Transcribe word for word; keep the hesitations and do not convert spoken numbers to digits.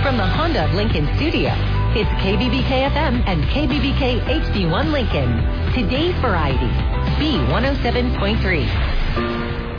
From the Honda of Lincoln studio, it's K B B K F M and K B B K H D one Lincoln. Today's variety, B one oh seven point three.